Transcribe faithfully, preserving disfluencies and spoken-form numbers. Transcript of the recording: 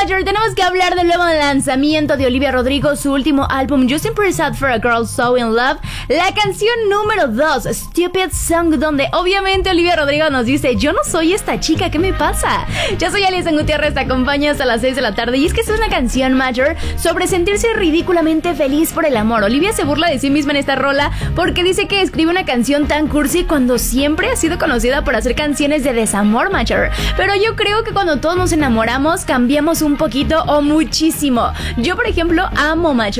Major, tenemos que hablar del nuevo lanzamiento de Olivia Rodrigo, su último álbum Justin Pretty for a Girl So In Love. La canción número dos, Stupid Song, donde obviamente Olivia Rodrigo nos dice: yo no soy esta chica, ¿qué me pasa? Yo soy Alison Gutiérrez, te acompaño hasta las seis de la tarde. Y es que es una canción, Major, sobre sentirse ridículamente feliz por el amor. Olivia se burla de sí misma en esta rola porque dice que escribe una canción tan cursi cuando siempre ha sido conocida por hacer canciones de desamor, Major. Pero yo creo que cuando todos nos enamoramos cambiamos un poquito o muchísimo. Yo, por ejemplo, amo, Major,